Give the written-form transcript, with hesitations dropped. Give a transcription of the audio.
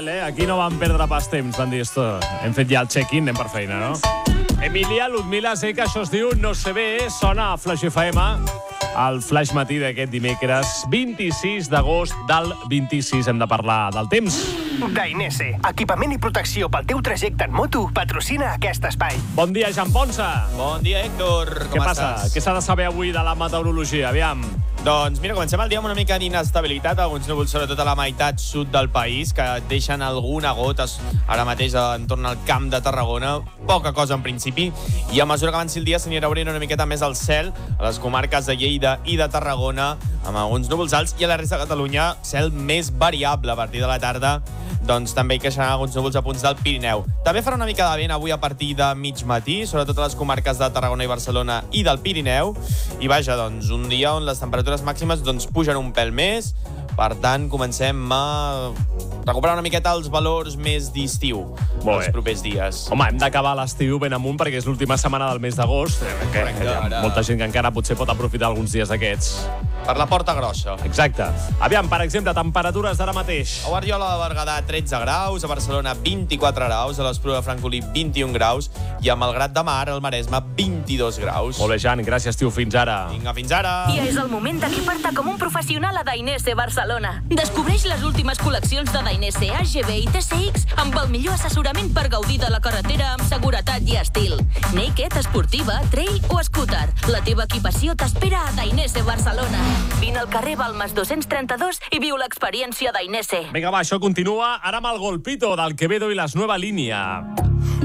puntual, Aquí no van perdre pas temps, van dir esto. Hem fet ja el check-in, anem per feina, no? Emilia, Ludmila, sé que això es diu No se ve, sona a Flash FM, al Flash Matí d'aquest dimecres 26 d'agost del 26. Hem de parlar del temps. Dainese, equipament i protecció pel teu trajecte en moto, patrocina aquest espai. Bon dia, Jan Ponsa. Bon dia, Héctor. Què passa? Què s'ha de saber avui de la meteorologia? Aviam. Doncs mira, comencem el dia amb una mica d'inestabilitat, alguns núvols sobretot a la meitat sud del país, que deixen alguna gota ara mateix entorn al camp de Tarragona, poca cosa en principi, i a mesura que avanci el dia s'anirà obrint una miqueta més el cel a les comarques de Lleida i de Tarragona, amb alguns núvols alts, i a la resta de Catalunya cel més variable a partir de la tarda. Doncs també hi queixaran alguns núvols a punts del Pirineu. També farà una mica de vent avui a partir de mig matí, sobretot a les comarques de Tarragona i Barcelona i del Pirineu. I vaja, doncs, un dia on les temperatures màximes pugen un pèl més. Per tant, comencem a recuperar una miqueta els valors més d'estiu els propers dies. Home, hem d'acabar l'estiu ben amunt perquè és l'última setmana del mes d'agost. Molta gent que encara potser pot aprofitar alguns dies d'aquests. Per la porta grossa. Exacte. Aviam, per exemple, temperatures d'ara mateix. A Guardiola de Berguedà, 13 graus, a Barcelona, 24 graus, a l'Espluga de Francolí, 21 graus, i a Malgrat de Mar, al Maresme, 22 graus. Molt bé, Jan, gràcies, tio, fins ara. Vinga, fins ara. Ja és el moment d'equipar-te com un professional a Dainese Barcelona. Descobreix les últimes col·leccions de Dainese AGV i TCX amb el millor assessorament per gaudir de la carretera amb seguretat i estil. Naked, esportiva, trail o scooter. La teva equipació t'espera a Dainese Barcelona. Vine al carrer Balmes 232 i viu l'experiència Dainese. Vinga, va, això continua ara amb el Golpito del Quevedo i la Nueva Línea.